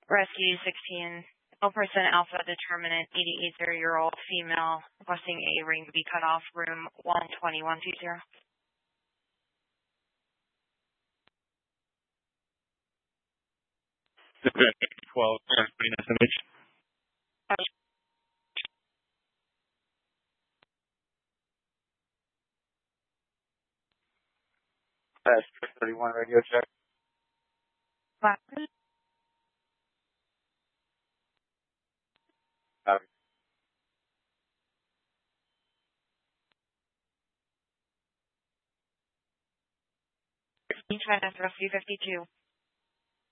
Rescue 16, person Alpha determinant 88-year-old female requesting a ring to be cut off, room 120-120. Okay, 12, putting SMH. Test 31 radio check. Try to rescue 52.